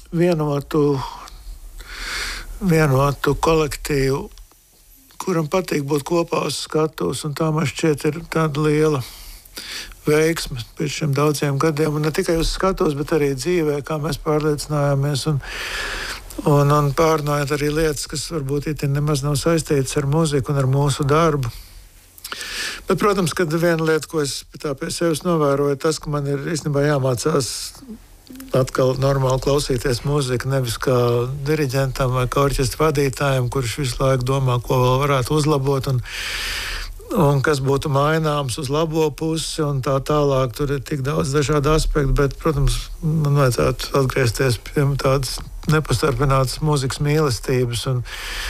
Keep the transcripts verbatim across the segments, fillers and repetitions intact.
vienotu, vienotu kolektīvu, kuram patīk būt kopā uz skatuves, un tā man šķiet ir tāda liela veiksme pēc šiem daudziem gadiem, un ne tikai uz skatuves, bet arī dzīvē, kā mēs pārliecinājāmies, un, un, un pārnājot arī lietas, kas varbūt it nemaz nav saistītas ar mūziku un ar mūsu darbu. Bet, protams, kad viena lieta, ko es tā pie sevis novēroju, tas, ka man ir īstenībā jāmācās atkal normāli klausīties mūziku, nevis kā diriģentam vai kā orķestra vadītājam, kurš visu laiku domā, ko vēl varētu uzlabot un, un kas būtu maināms uz labo pusi un tā tālāk. Tur ir tik daudz dažādu aspektu, bet, protams, man vajadzētu atgriezties pie tādas nepastarpinātas mūzikas mīlestības. Un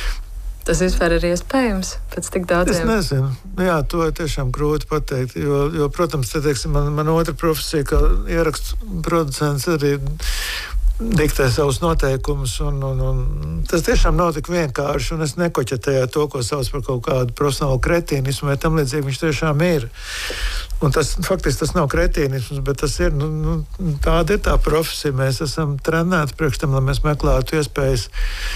tas vispār ir iespējams pēc tik daudziem? Es nezinu. Jā, to ir tiešām grūti pateikt, jo, jo protams, te, teiksim, man, man otra profesija, kā ierakstu producents, arī diktē savus noteikumus, un, un, un tas tiešām nav tik vienkārši, un es nekoķetēju to, ko sauc par kaut kādu profesionālu kretīnismu, vai tam līdzīgi viņš tiešām ir. Un tas, faktiski tas nav kretīnisms, bet tas ir, nu, nu, tāda ir tā profesija. Mēs esam trenēti priekš tam, lai mēs meklētu iespējas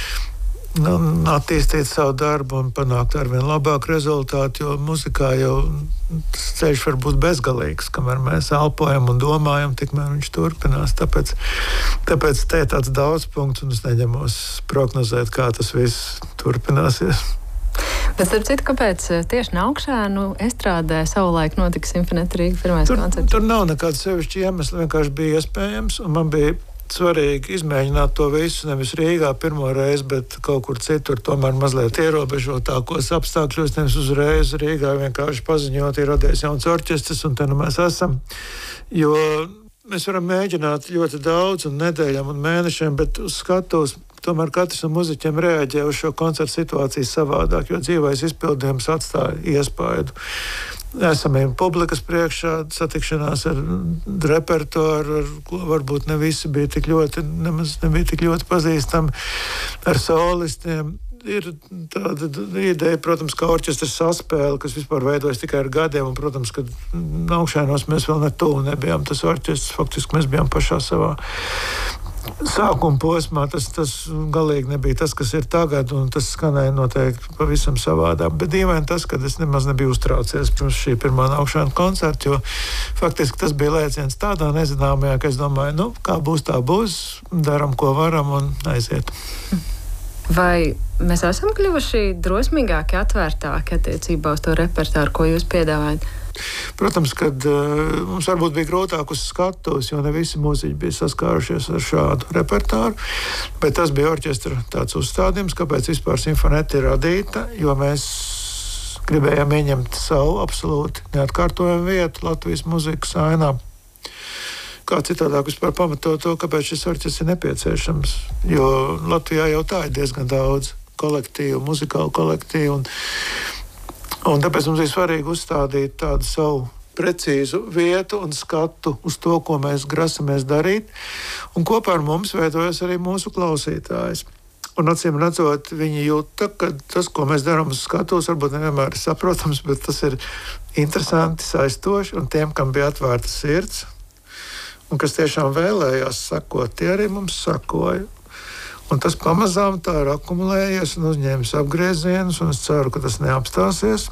nu, attīstīt savu darbu un panākt arvien labāku rezultātu, jo muzikā jau tas ceļš var būt bezgalīgs, kamēr mēs elpojam un domājam, tikmēr viņš turpinās. Tāpēc, tāpēc te ir tāds daudz punkts, un es neņemos prognozēt, kā tas viss turpināsies. Bet, starp citu, kāpēc tieši Naukšēnu estrādē savulaik notika Simfoneta Rīga pirmais tur, koncerts? Tur nav nekāda sevišķa iemesla, vienkārši bija iespējams, un man bija svarīgi izmēģināt to visu, nevis Rīgā pirmo reizi, bet kaut kur citur, tomēr mazliet ierobežotākos apstākļos, nevis uzreiz Rīgā vienkārši paziņot, ir radies jauns orķestris, un te nu mēs esam. Jo mēs varam mēģināt ļoti daudz un nedēļām un mēnešiem, bet uz skatuves tomēr katrs no muziķiem reaģē uz šo koncertu situāciju savādāk, jo dzīvais izpildījums atstāja iespaidu. Esamiem publikas priekšā, satikšanās ar repertuāru, ar ko varbūt ne visi bija tik ļoti, nemaz nebija tik ļoti pazīstami, ar solistiem. Ir tāda ideja, protams, kā orķestras saspēle, kas vispār veidojas tikai ar gadiem, un, protams, kad Naukšēnos mēs vēl ne tuvu nebijām. Tas orķestrs, faktiski mēs bijām pašā savā sākuma posmā, tas, tas galīgi nebija tas, kas ir tagad, un tas skanēja noteikti pavisam savādāk. Bet dīvaini tas, ka es nemaz nebiju uztraucies pirms šī pirmā Naukšēnu koncerta, jo faktiski tas bija lēciens tādā nezināmajā, ka es domāju, nu, kā būs, tā būs, daram, ko varam, un aiziet. Vai mēs esam kļuvuši drosmīgāki, atvērtāki attiecībā uz to repertuāru, ko jūs piedāvājat? Protams, kad uh, mums varbūt bija grūtāk uz skatuves, jo ne visi mūziķi bija saskārušies ar šādu repertuāru, bet tas bija orķestra tāds uzstādījums, kāpēc vispār Simfoneta ir radīta, jo mēs gribējām ieņemt savu absolūti neatkārtojumu vietu Latvijas mūzikas ainā. Kā citādāk vispār pamatot to, kāpēc šis orķestris ir nepieciešams, jo Latvijā jau tā ir diezgan daudz kolektīvu, muzikālu kolektīvu, un Un tāpēc mums ir svarīgi uzstādīt tādu savu precīzu vietu un skatu uz to, ko mēs grasamies darīt. Un kopā ar mums veidojas arī mūsu klausītājs. Un acīm redzot, viņi jūta, ka tas, ko mēs darām uz skatuves, varbūt nevienmēr ir saprotams, bet tas ir interesanti, saistoši. Un tiem, kam bija atvērta sirds un kas tiešām vēlējās sakot, tie arī mums sakoja. Un tas pamazām tā ir akumulējies un uzņēmis apgriezienus, un es ceru, ka tas neapstāsies.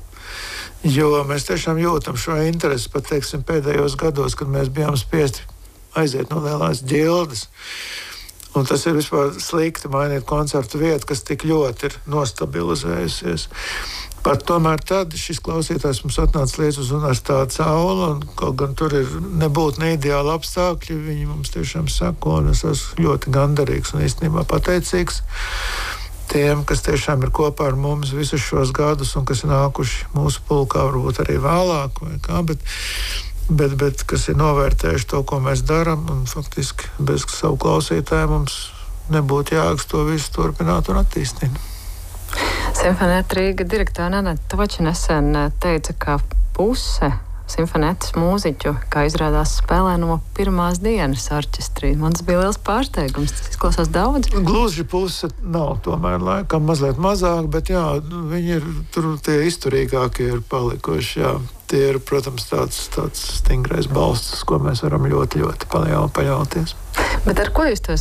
Jo mēs tiešām jūtam šo interesi, pat teiksim, pēdējos gados, kad mēs bijām spiesti aiziet no lielās ģildes. Un tas ir vispār slikti mainīt koncertu vietu, kas tik ļoti ir nostabilizējusies. Pat tomēr tad šis klausītājs mums atnāca līdz uz Universitātes aulu, un kaut gan tur ir nebūtu ne ideāli apstākļi, viņi mums tiešām sako, un es esmu ļoti gandarīgs un īstenībā pateicīgs tiem, kas tiešām ir kopā ar mums visus šos gadus un kas ir nākuši mūsu pulkā, varbūt arī vēlāk vai kā, bet, bet, bet kas ir novērtējuši to, ko mēs darām, un faktiski bez savu klausītāju mums nebūtu jēgas to visu turpināt un attīstīt. Simfoneta Rīga direktore Aneta Toča nesen teica, ka puse simfonetas mūziķu, kā izrādās, spēlē no pirmās dienas orķestrī. Man tas bija liels pārsteigums. Tas izklausās daudz. Gluži puse nav tomēr laikam mazliet mazāk, bet jā, viņi ir tur tie izturīgākie ir palikuši, jā. Tie ir, protams, tāds, tāds stingrais balsts, ko mēs varam ļoti, ļoti paļauties. Bet ar ko jūs to